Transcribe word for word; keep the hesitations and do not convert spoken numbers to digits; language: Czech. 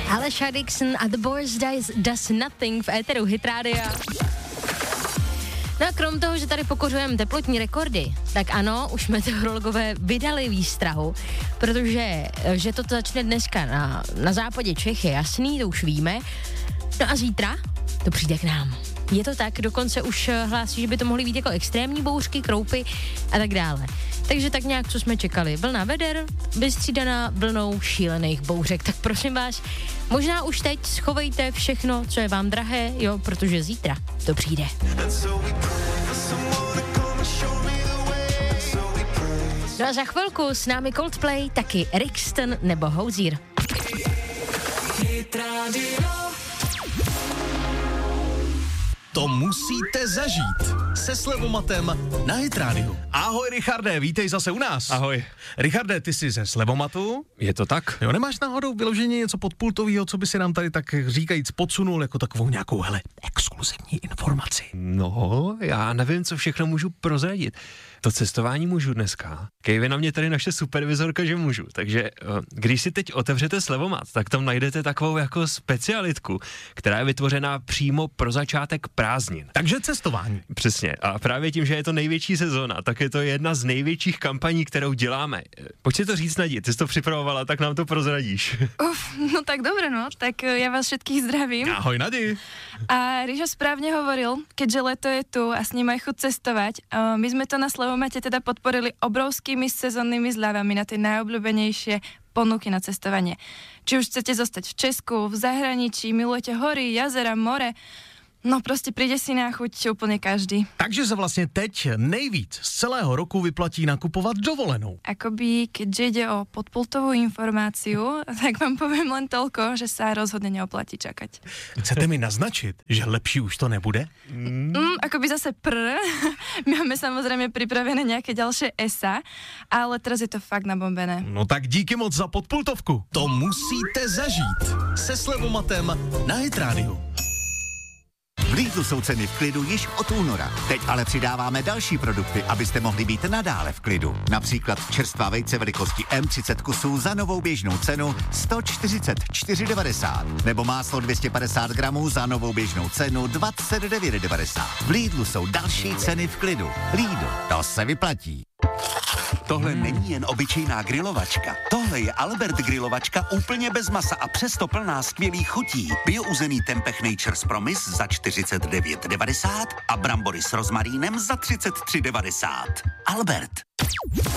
Alesha Dixon a The Boys Does, Does Nothing v éteru Hit Rádia. No a krom toho, že tady pokořujeme teplotní rekordy, tak ano, už meteorologové vydali výstrahu, protože že to začne dneska na, na západě Čech je jasný, to už víme. No a zítra to přijde k nám. Je to tak, dokonce už hlásí, že by to mohly být jako extrémní bouřky, kroupy a tak dále. Takže tak nějak, co jsme čekali. Vlna veder, vystřídaná vlnou šílených bouřek. Tak prosím vás, možná už teď schovejte všechno, co je vám drahé, jo, protože zítra to přijde. No a za chvilku s námi Coldplay, taky Rixton nebo Hozier. To musíte zažít se Slevomatem na Hit Radio. Ahoj Richarde, vítej zase u nás. Ahoj. Richarde, ty jsi ze Slevomatu? Je to tak? Jo, nemáš náhodou vyloženě něco podpultového, co by si nám tady tak říkajíc podsunul jako takovou nějakou, hele, exkluzivní informaci? No, já nevím, co všechno můžu prozradit. To cestování můžu dneska. Kejvě na mě tady naše supervizorka, že můžu. Takže když si teď otevřete Slevomat, tak tam najdete takovou jako specialitku, která je vytvořená přímo pro začátek prázdnin. Takže cestování. Přesně. A právě tím, že je to největší sezóna, tak je to jedna z největších kampaní, kterou děláme. Pojď si to říct, Nadi, ty jsi to připravovala, tak nám to prozradíš. Uf, no tak dobre, no. Tak ja vás všetkých zdravím. Ahoj, Nadi. A Ríša správne hovoril, keďže leto je tu a s ním aj chuť cestovať, uh, my sme to na Slevomate teda podporili obrovskými sezónnymi zľavami na tie najobľúbenejšie ponuky na cestovanie. Či už chcete zostať v Česku, v zahraničí, milujete hory, jazera, more, no prostě přijde si na chuť úplně každý. Takže se vlastně teď nejvíc z celého roku vyplatí nakupovat dovolenou. Akoby, keďže ide o podpultovú informáciu, tak vám poviem len toľko, že sa rozhodne neoplatí čakať. Chcete mi naznačit, že lepší už to nebude? Mm, akoby zase prr. Máme samozrejme pripravené nejaké ďalšie esa, ale teraz je to fakt nabombené. No tak díky moc za podpultovku. To musíte zažít se Slevomatem na Hit Radio. V Lidlu jsou ceny v klidu již od února. Teď ale přidáváme další produkty, abyste mohli být nadále v klidu. Například čerstvá vejce velikosti M třicet kusů za novou běžnou cenu sto čtyřicet čtyři devadesát. Nebo máslo dvě stě padesát gramů za novou běžnou cenu dvacet devět devadesát. V Lidlu jsou další ceny v klidu. Lidl, to se vyplatí. Tohle není jen obyčejná grilovačka. Tohle je Albert grilovačka úplně bez masa a přesto plná skvělých chutí. Biouzený tempeh Nature's Promise za čtyřicet devět devadesát a brambory s rozmarínem za třicet tři devadesát. Albert.